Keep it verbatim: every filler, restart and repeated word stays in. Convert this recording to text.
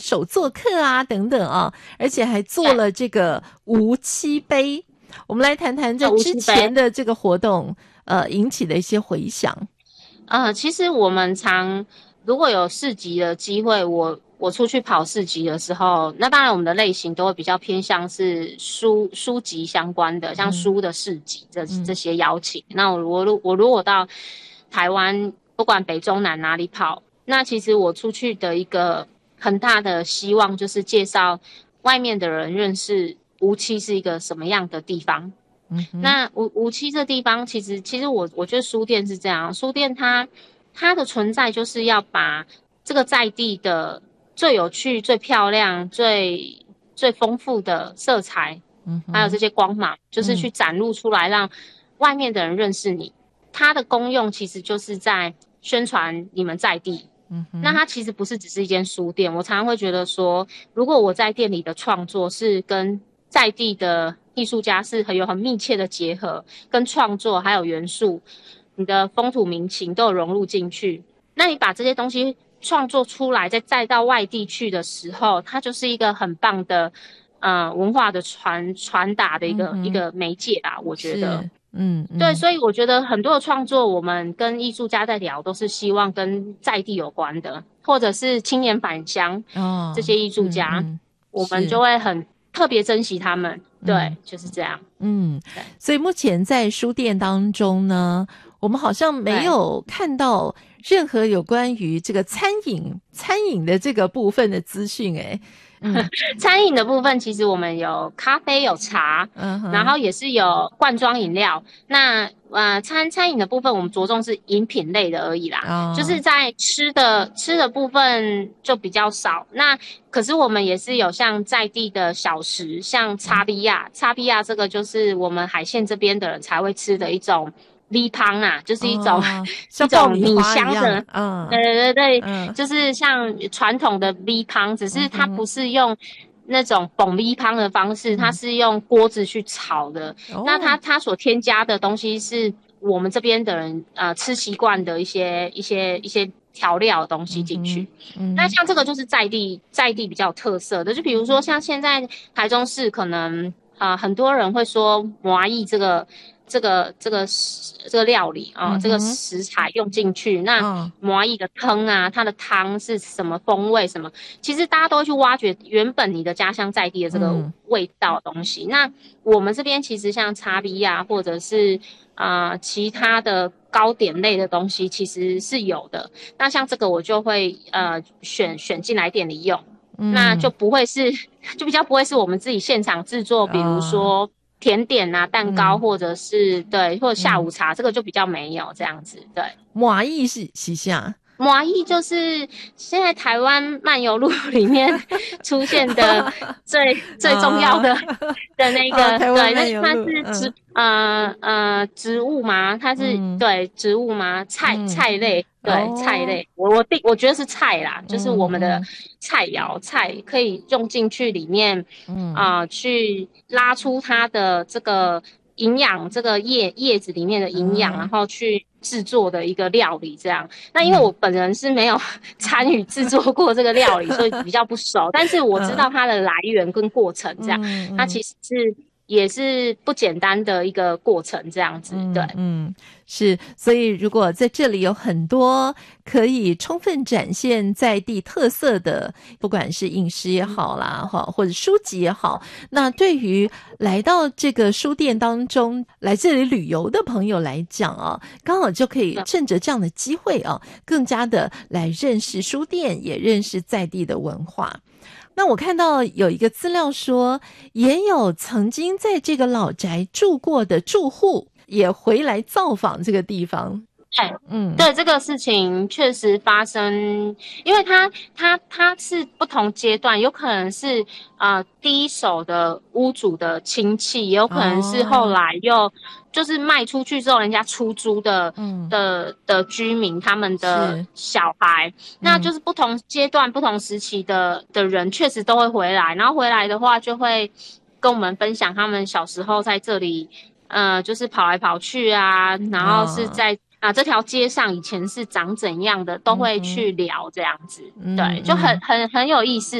手作课啊等等啊，而且还做了这个无漆杯。我们来谈谈这之前的这个活动呃引起的一些回响。 呃其实我们常如果有市集的机会，我我出去跑市集的时候，那当然我们的类型都会比较偏向是书书籍相关的，像书的市集这、嗯、这些邀请。那我我我如果到台湾不管北中南哪里跑，那其实我出去的一个很大的希望就是介绍外面的人认识无漆是一个什么样的地方。嗯、那无无漆这地方，其实其实我我觉得书店是这样，书店它它的存在就是要把这个在地的最有趣、最漂亮、最最丰富的色彩，嗯，还有这些光芒，就是去展露出来，让外面的人认识你。它的功用其实就是在宣传你们在地。嗯，那它其实不是只是一间书店，我常常会觉得说，如果我在店里的创作是跟在地的艺术家是很有很密切的结合，跟创作还有元素，你的风土民情都有融入进去，那你把这些东西创作出来，再再到外地去的时候，它就是一个很棒的呃文化的传传达的一个、嗯、一个媒介吧，我觉得。嗯, 嗯，对，所以我觉得很多的创作，我们跟艺术家在聊，都是希望跟在地有关的，或者是青年返乡、哦、这些艺术家、嗯嗯，我们就会很特别珍惜他们。对、嗯，就是这样。嗯， 所以目前在书店当中呢，我们好像没有看到任何有关于这个餐饮餐饮的这个部分的资讯诶。 嗯，餐饮的部分其实我们有咖啡有茶，嗯，然后也是有罐装饮料。那呃餐餐饮的部分我们着重是饮品类的而已啦，哦，就是在吃的吃的部分就比较少。那可是我们也是有像在地的小食，像叉比亚，叉比亚这个就是我们海线这边的人才会吃的一种米汤啊，就是一种、哦、一种米香的，嗯，对对对，嗯，就是像传统的米汤，只是它不是用那种蹦米汤的方式，嗯，它是用锅子去炒的。哦，那它它所添加的东西是我们这边的人呃吃习惯的一些一些一些调料的东西进去。嗯，那像这个就是在地在地比较有特色的，就比如说像现在台中市可能呃很多人会说麻薏这个。这个这个这个料理啊，哦嗯，这个食材用进去，那麻薏的汤啊，它的汤是什么风味？什么？其实大家都会去挖掘原本你的家乡在地的这个味道的东西。嗯，那我们这边其实像叉比亚或者是啊，呃、其他的糕点类的东西，其实是有的。那像这个我就会呃选选进来店里用，嗯，那就不会是就比较不会是我们自己现场制作，比如说。哦甜点啊，蛋糕，或者是、嗯、对，或者下午茶、嗯，这个就比较没有这样子。对， 麻薏是是啥？ 麻薏就是现在台湾漫游录里面出现的最最重要的的那个，对，那它是植、嗯、呃呃植物吗？它是、嗯、对植物吗？菜、嗯、菜类，对、哦、菜类，我我定我觉得是菜啦，就是我们的菜肴菜可以用进去里面，嗯啊、呃，去拉出它的这个营养，这个叶叶子里面的营养、嗯，然后去。制作的一个料理这样，那因为我本人是没有参与制作过这个料理，所以比较不熟，但是我知道它的来源跟过程这样，嗯、它其实是也是不简单的一个过程这样子，对， 嗯，是，所以如果在这里有很多可以充分展现在地特色的，不管是饮食也好啦，哈，或者书籍也好，那对于来到这个书店当中来这里旅游的朋友来讲啊，刚好就可以趁着这样的机会啊，更加的来认识书店，也认识在地的文化。那我看到有一个资料说，也有曾经在这个老宅住过的住户也回来造访这个地方。 对，嗯，对，这个事情确实发生，因为它它它是不同阶段，有可能是呃第一手的屋主的亲戚，也有可能是后来又就是卖出去之后人家出租的，嗯，的的居民他们的小孩，那就是不同阶段、不同时期的的人确实都会回来，然后回来的话就会跟我们分享他们小时候在这里，呃，就是跑来跑去啊，然后是在。啊，这条街上以前是长怎样的，都会去聊这样子，嗯、对，就很很很有意思。